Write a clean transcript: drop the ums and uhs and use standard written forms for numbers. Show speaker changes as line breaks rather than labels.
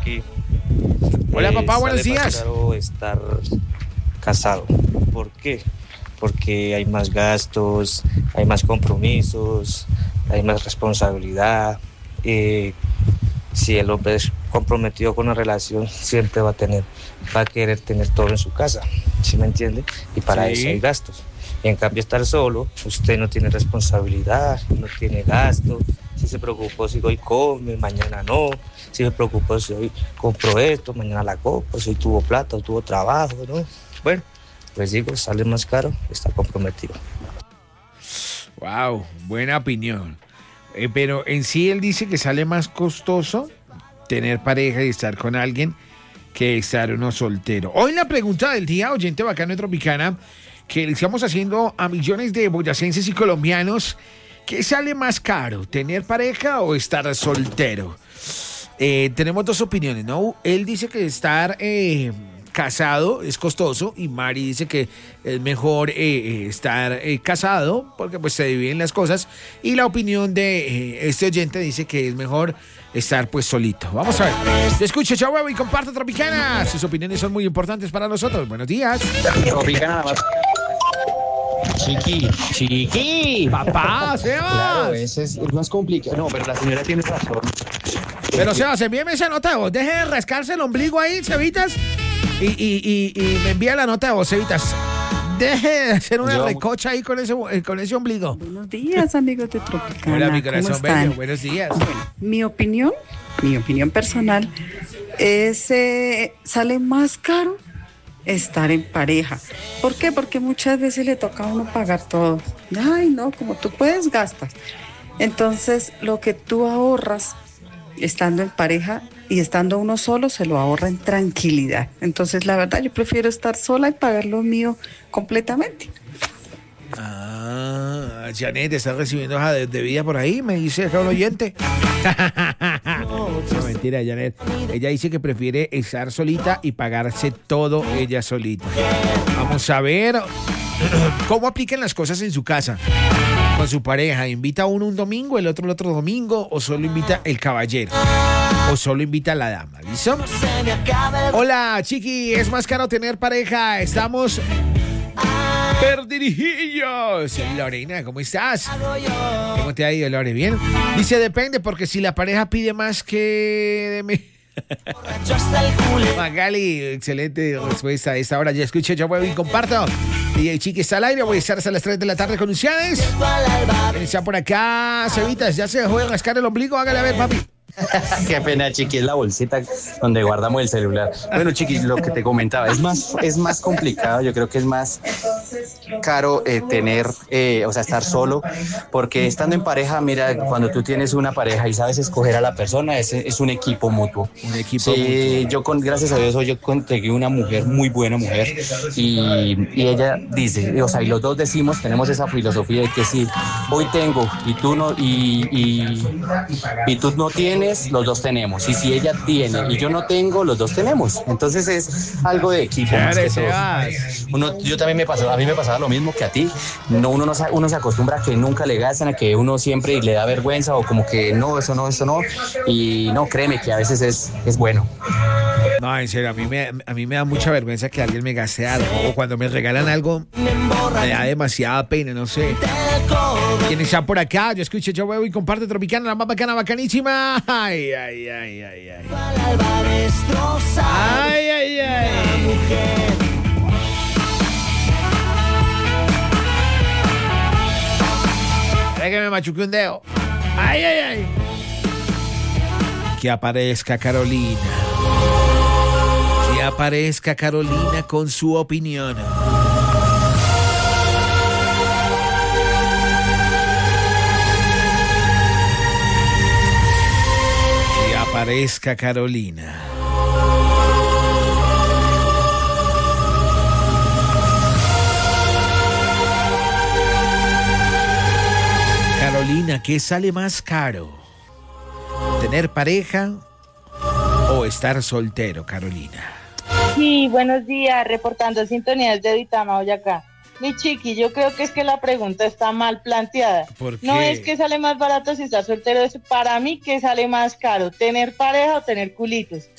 Chiqui.
Hola, papá, buenos
Sale más
días.
caro estar casado. ¿Por qué? Porque hay más gastos, hay más compromisos, hay más responsabilidad. Si el hombre es comprometido con una relación, siempre va a querer tener todo en su casa, ¿sí me entiende? Y para
Sí.
eso hay gastos. En cambio, estar solo, usted no tiene responsabilidad, no tiene gasto. Si se preocupó si hoy come, mañana no. Si se preocupó si hoy compro esto, mañana la compro. Si hoy tuvo plata o tuvo trabajo, ¿no? Bueno, pues digo, sale más caro, está comprometido.
Wow, buena opinión. Pero en sí él dice que sale más costoso tener pareja y estar con alguien que estar uno soltero. Hoy la pregunta del día, oyente bacano y tropicana, que le estamos haciendo a millones de boyacenses y colombianos, ¿qué sale más caro? ¿Tener pareja o estar soltero? Tenemos dos opiniones, ¿no? Él dice que estar casado es costoso y Mari dice que es mejor estar casado porque pues se dividen las cosas, y la opinión de este oyente dice que es mejor estar pues solito. Vamos a ver. Te escucho, chau, y comparto Tropicana. Sus opiniones son muy importantes para nosotros. Buenos días.
Tropicana, Chiqui.
Papá, Sebas.
Claro, ese es más complicado. No, pero la señora tiene razón.
Pero Sebas, envíeme esa nota de voz. Deje de rascarse el ombligo ahí, Cevitas. Y me envía la nota de voz, Cevitas. Deje de hacer una recocha ahí con ese ombligo.
Buenos días, amigos de Tropicana.
Hola, mi
¿Cómo
corazón
están?
bello. Buenos días.
Bueno, mi opinión personal es sale más caro estar en pareja. ¿Por qué? Porque muchas veces le toca a uno pagar todo. Ay, no, como tú puedes, gastas. Entonces, lo que tú ahorras estando en pareja y estando uno solo, se lo ahorra en tranquilidad. Entonces, la verdad, yo prefiero estar sola y pagar lo mío completamente.
Janet, ¿estás recibiendo hoja de vida por ahí? Me dice acá un oyente. No, mentira, Janet. Ella dice que prefiere estar solita y pagarse todo ella solita. Vamos a ver cómo aplican las cosas en su casa con su pareja. ¿Invita uno un domingo, el otro domingo, o solo invita el caballero? ¿O solo invita a la dama? ¿Listo? Hola, Chiqui, es más caro tener pareja. Estamos perdirijillos. Lorena, ¿cómo estás? ¿Cómo te ha ido, Lore? ¿Bien? Dice, depende, porque si la pareja pide más que de mí. Magali, excelente respuesta a esta hora. Ya escuché, yo voy y comparto. DJ Chiqui está al aire. Voy a estar hasta las 3 de la tarde con ustedes. Está por acá, Cevitas. Ya se dejó de rascar el ombligo. Hágale a ver, papi.
Qué pena, Chiqui, es la bolsita donde guardamos el celular. Bueno, Chiqui, lo que te comentaba, es más complicado, yo creo que es más caro estar solo, porque estando en pareja, mira, cuando tú tienes una pareja y sabes escoger a la persona, es un equipo mutuo.
Un equipo
mutuo. Gracias a Dios, hoy yo conseguí una mujer, muy buena mujer, y ella dice, o sea, y los dos tenemos esa filosofía de que si hoy tengo y tú no, y tú no tienes, los dos tenemos, y si ella tiene y yo no tengo, los dos tenemos. Entonces es algo de equipo. Más que todo. Yo también a mí me pasaba lo mismo que a ti. Uno se acostumbra a que nunca le gastan, a que uno siempre le da vergüenza, o como que no, eso no, y no, créeme que a veces es bueno.
No, en serio, a mí me da mucha vergüenza que alguien me gaste algo, o cuando me regalan algo me da demasiada pena, no sé. ¿Quién está por acá? Yo escuché, yo veo y comparte Tropicana, la más bacana, bacanísima. Ay. Es que me machuqué un dedo. Ay. Que aparezca Carolina. Que aparezca Carolina con su opinión. Que aparezca Carolina. Carolina, ¿qué sale más caro? ¿Tener pareja o estar soltero, Carolina?
Sí, buenos días, reportando sintonías de Duitama, Boyacá. Mi Chiqui, yo creo que es que la pregunta está mal planteada.
¿Por qué?
No es que sale más barato si estás soltero, es para mí que sale más caro, tener pareja o tener culitos.